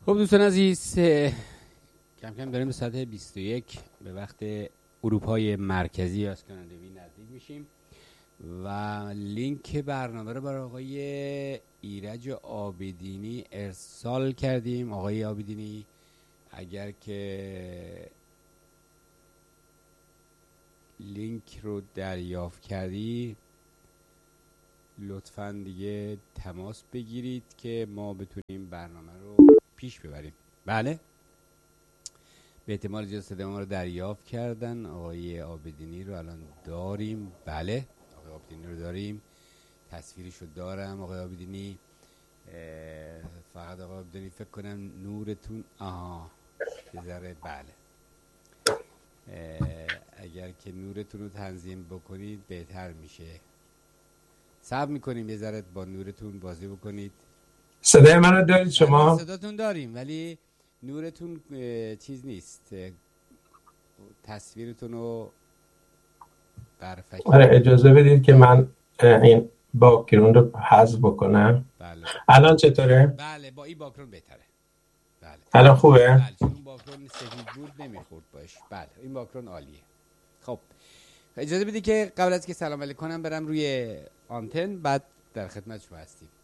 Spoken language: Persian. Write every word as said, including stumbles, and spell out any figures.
خب دوستان عزیز، کم کم داریم به ساعت بیست و یک به وقت اروپای مرکزی یا اسکاندیناوی نزدیک میشیم و لینک برنامه رو برای آقای ایرج عابدینی ارسال کردیم. آقای عابدینی اگر که لینک رو دریافت کردی لطفاً دیگه تماس بگیرید که ما بتونیم برنامه رو پیش ببریم. بله، به احتمال زیاد صدای ما رو دریافت کردن. آقای عابدینی رو الان داریم. بله، آقای عابدینی رو داریم، تصویرش رو دارم. آقای عابدینی فقط آقای عابدینی فکر کنم نورتون آها بذاره. بله، اگر که نورتون رو تنظیم بکنید بهتر میشه. صبر میکنیم یه ذره با نورتون بازی بکنید. صدای من رو دارید شما؟ صداتون داریم ولی نورتون چیز نیست، تصویرتون رو برفکی. آره اجازه بدید که من این باکگراند رو حذف بکنم. بله الان چطوره؟ بله با این باکگراند بهتره. بله الان خوبه؟ بله چون اون باکگراند سفید بود نمیخورد باش. بله این باکگراند عالیه. خب اجازه بدید که قبل از که سلام علیک کنم برم روی آنتن، بعد در خدمت شما هستیم.